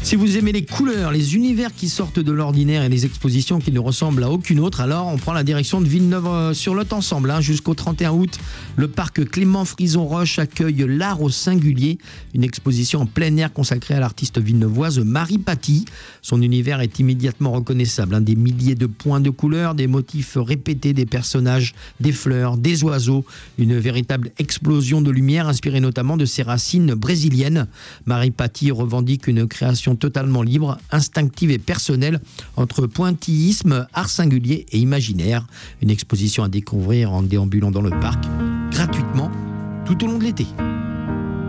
Si vous aimez les couleurs, les univers qui sortent de l'ordinaire et les expositions qui ne ressemblent à aucune autre, alors on prend la direction de Villeneuve-sur-Lot ensemble. Jusqu'au 31 août, le parc Clément Frison-Roche accueille l'art au singulier, une exposition en plein air consacrée à l'artiste villeneuvoise Marie Paty. Son univers est immédiatement reconnaissable. Des milliers de points de couleurs, des motifs répétés, des personnages, des fleurs, des oiseaux. Une véritable explosion de lumière inspirée notamment de ses racines brésiliennes. Marie Paty revendique une création totalement libre, instinctive et personnelle entre pointillisme, art singulier et imaginaire. Une exposition à découvrir en déambulant dans le parc gratuitement tout au long de l'été.